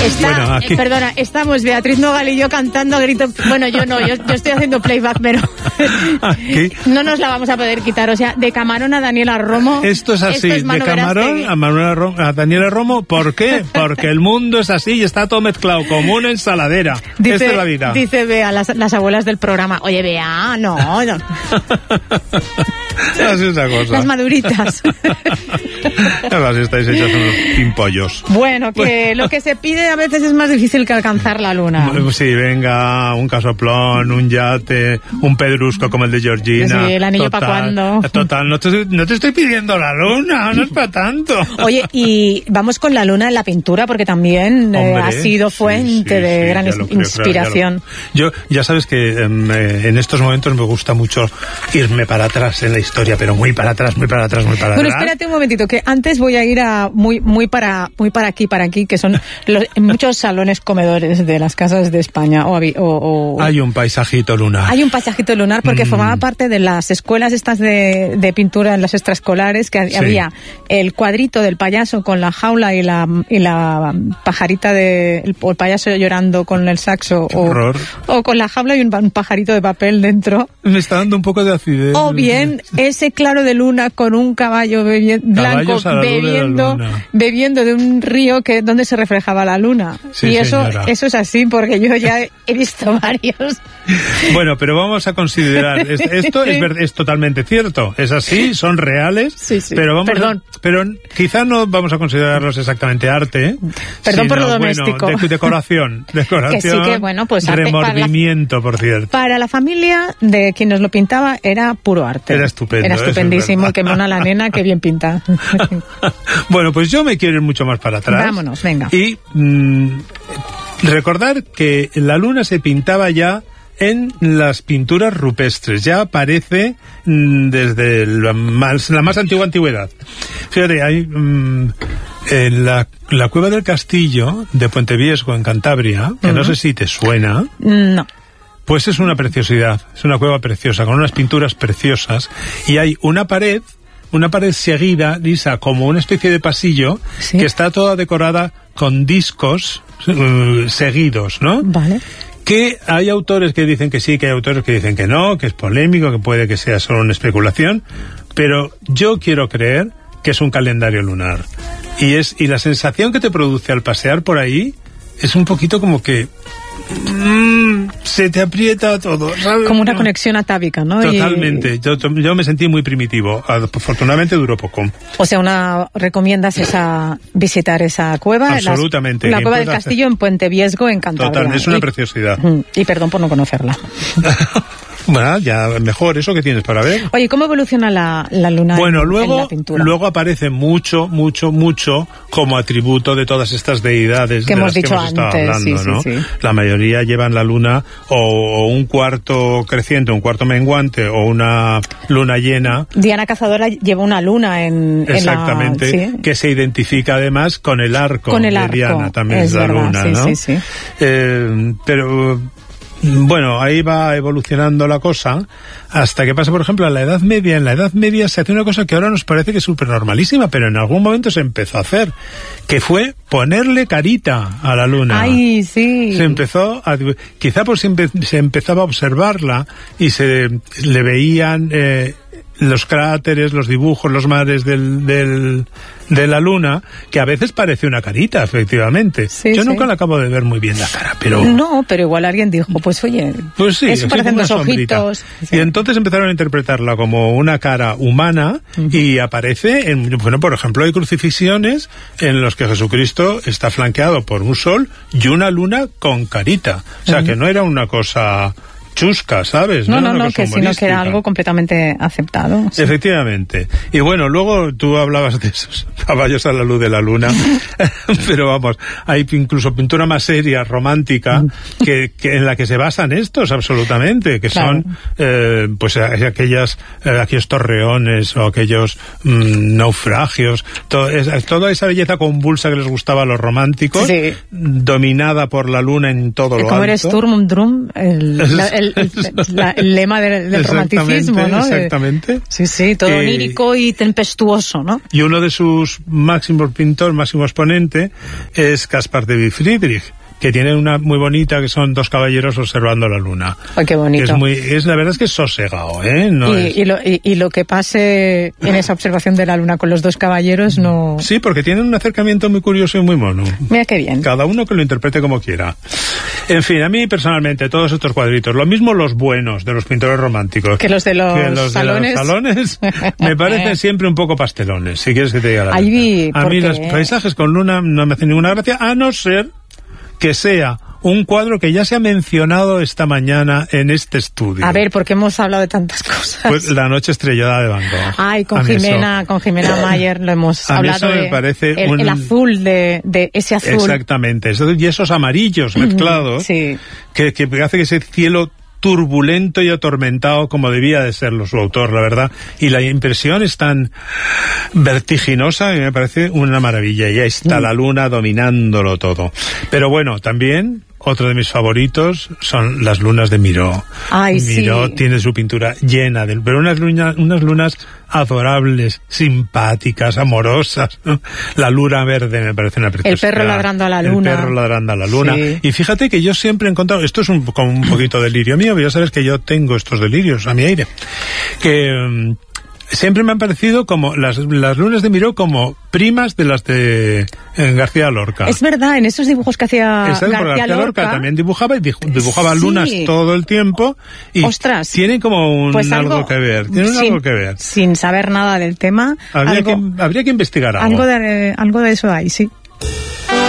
Bueno, aquí... Perdona, estamos Beatriz Nogal y yo cantando a grito. Bueno, yo no, yo estoy haciendo playback, pero no nos la vamos a poder quitar. O sea, de Camarón a Daniela Romo. Esto es así, de Camarón a Daniela Romo. ¿Por qué? Porque el mundo es así y está todo mezclado como una ensaladera. Esta es la vida. Dice Bea, las abuelas del programa. Oye, Bea, no. Así es la cosa. Las maduritas. Ahora sí estáis hechas unos pimpollos. Bueno, que lo que se pide a veces es más difícil que alcanzar la luna. Sí, venga, un casoplón, un yate, un pedrusco como el de Georgina. Sí, el anillo para cuándo. Total, no te estoy pidiendo la luna, no es para tanto. Oye, y vamos con la luna en la pintura, porque también ha sido fuente de gran inspiración. Yo, ya sabes que en estos momentos me gusta mucho irme para atrás en la historia, pero muy para atrás. Bueno, espérate un momentito, que antes voy a ir a muy para aquí, que son muchos salones comedores de las casas de España. Hay un paisajito lunar. Hay un paisajito lunar porque formaba parte de las escuelas estas de pintura en las extraescolares, que había el cuadrito del payaso con la jaula y la pajarita el payaso llorando con el saxo, o con la jaula y un pajarito de papel dentro. Me está dando un poco de acidez. O bien ese claro de luna con un caballo blanco bebiendo de un río donde se reflejaba la luna. Sí, y eso es así, porque yo ya he visto varios. Bueno, pero vamos a considerar, esto es totalmente cierto, es así, son reales, pero pero quizá no vamos a considerarlos exactamente arte, perdón por lo doméstico. Decoración, que sí, que bueno, pues remordimiento, por cierto. Para la familia de quien nos lo pintaba era puro arte. Era estupendo. Era estupendísimo, qué mona la nena, qué bien pinta. Bueno, pues yo me quiero ir mucho más para atrás. Vámonos, venga. Y recordar que la luna se pintaba ya en las pinturas rupestres, ya aparece desde la más antigua antigüedad. Fíjate, hay en la cueva del castillo de Puente Viesgo en Cantabria, que no sé si te suena. No. Pues es una preciosidad, es una cueva preciosa, con unas pinturas preciosas, y hay una pared seguida, lisa, como una especie de pasillo, que está toda decorada con discos seguidos, ¿no? Vale. Que hay autores que dicen que sí, que hay autores que dicen que no, que es polémico, que puede que sea solo una especulación, pero yo quiero creer que es un calendario lunar. Y la sensación que te produce al pasear por ahí es un poquito como que se te aprieta todo, ¿sabes? Como una conexión atávica, ¿no? Totalmente. Yo me sentí muy primitivo. Afortunadamente duró poco. O sea, ¿recomiendas visitar esa cueva? Absolutamente. La cueva del Castillo en Puente Viesgo, en Cantabria. Total, es una preciosidad. Y perdón por no conocerla. Bueno, ya mejor eso que tienes para ver. Oye, ¿cómo evoluciona la luna en la pintura? Luego aparece mucho como atributo de todas estas deidades que hemos dicho estado antes, hablando, ¿no? Sí. La mayoría llevan la luna o un cuarto creciente, un cuarto menguante o una luna llena. Diana Cazadora lleva una luna exactamente, que se identifica además con el arco de Diana, también es la luna, ¿no? Sí. Pero bueno, ahí va evolucionando la cosa hasta que pasa, por ejemplo, a la Edad Media. En la Edad Media se hace una cosa que ahora nos parece que es súper normalísima, pero en algún momento se empezó a hacer, que fue ponerle carita a la luna. ¡Ay, sí! Se empezó a... Quizá pues se empezaba a observarla y se le veían los cráteres, los dibujos, los mares de la luna, que a veces parece una carita, efectivamente. Yo nunca la acabo de ver muy bien la cara, pero... No, pero igual alguien dijo, pues oye, pues sí, eso parecen dos ojitos. Y entonces empezaron a interpretarla como una cara humana y aparece por ejemplo, hay crucifixiones en los que Jesucristo está flanqueado por un sol y una luna con carita. O sea, que no era una cosa chusca, ¿sabes? No, sino que era algo completamente aceptado. Sí. Efectivamente. Y bueno, luego tú hablabas de esos caballos a la luz de la luna, pero vamos, hay incluso pintura más seria, romántica, que en la que se basan estos, absolutamente, que son pues aquellos torreones o aquellos naufragios, toda esa belleza convulsa que les gustaba a los románticos, dominada por la luna en todo lo alto. Como era Sturm und Drang, el lema del romanticismo, ¿no? Exactamente. Sí, todo onírico y tempestuoso, ¿no? Y uno de sus máximo exponente es Caspar David Friedrich, que tiene una muy bonita, que son dos caballeros observando la luna. ¡Ay, qué bonito! La verdad es que es sosegado, ¿eh? Y lo que pase en esa observación de la luna con los dos caballeros no... Sí, porque tienen un acercamiento muy curioso y muy mono. Mira qué bien. Cada uno que lo interprete como quiera. En fin, a mí personalmente todos estos cuadritos, lo mismo los buenos de los pintores románticos que los de los salones, me parecen siempre un poco pastelones, si quieres que te diga la verdad. A mí los paisajes con luna no me hacen ninguna gracia, a no ser que sea un cuadro que ya se ha mencionado esta mañana en este estudio. A ver, porque hemos hablado de tantas cosas. Pues La noche estrellada de Van Gogh. Ay, con Jimena Mayer lo hemos hablado. A mí eso me parece el azul de ese azul. Exactamente, y esos amarillos mezclados, sí, que hace que ese cielo turbulento y atormentado como debía de serlo su autor, la verdad, y la impresión es tan vertiginosa que me parece una maravilla, y ahí está la luna dominándolo todo. Pero bueno, también otro de mis favoritos son las lunas de Miró. Ay, Miró sí. tiene su pintura llena de... pero unas lunas adorables, simpáticas, amorosas, ¿no? La luna verde me parece una preciosidad. El perro ladrando a la luna. El perro ladrando a la luna. Sí. Y fíjate que yo siempre he encontrado... Esto es como un poquito delirio mío, pero ya sabes que yo tengo estos delirios a mi aire. Que... siempre me han parecido como las lunas de Miró como primas de las de García Lorca. Es verdad, en esos dibujos que hacía García Lorca también dibujaba, y dibujaba lunas todo el tiempo, y ostras, tienen como algo que ver. Tienen algo que ver. Sin saber nada del tema. Habría que investigar algo. Algo de eso hay, sí.